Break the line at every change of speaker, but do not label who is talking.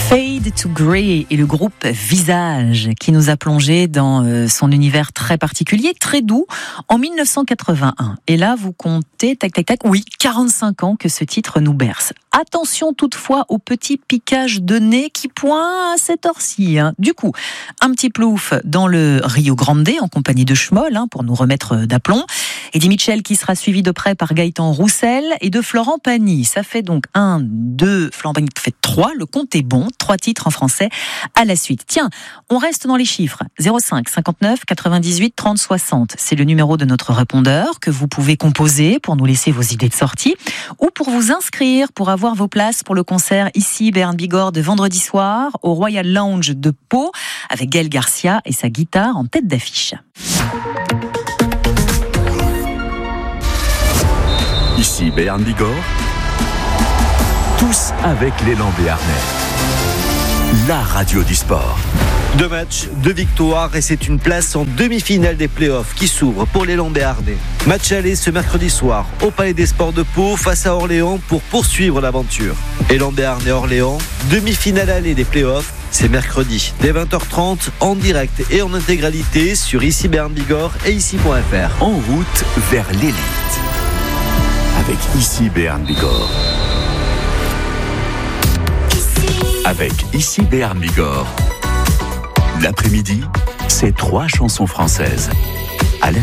Fade to Grey et le groupe Visage qui nous a plongé dans son univers très particulier, très doux, en 1981. Et là, vous comptez, oui, 45 ans que ce titre nous berce. Attention toutefois au petit piquage de nez qui pointe à cette heure-ci. Du coup, un petit plouf dans le Rio Grande en compagnie de Schmoll pour nous remettre d'aplomb. Eddie Mitchell qui sera suivi de près par Gaëtan Roussel et de Florent Pagny. Ça fait donc 1, 2, Florent Pagny fait 3, le compte est bon, 3 titres en français à la suite. Tiens, on reste dans les chiffres. 05 59 98 30 60. C'est le numéro de notre répondeur que vous pouvez composer pour nous laisser vos idées de sortie ou pour vous inscrire pour avoir vos places pour le concert ici Bern Bigorre de vendredi soir au Royal Lounge de Pau avec Gaël Garcia et sa guitare en tête d'affiche.
Ici Bern Bigorre, tous avec l'élan béarnais. La radio du sport.
2 matchs, 2 victoires et c'est une place en demi-finale des playoffs qui s'ouvre pour l'élan béarnais. Match aller ce mercredi soir au Palais des Sports de Pau face à Orléans pour poursuivre l'aventure. Élan béarnais Orléans, demi-finale aller des playoffs, c'est mercredi dès 20h30 en direct et en intégralité sur ici Bern Bigorre et ici.fr.
En route vers l'élite. Avec ici Bern Bigorre. Avec ici Bern Bigorre. L'après-midi, c'est 3 chansons françaises.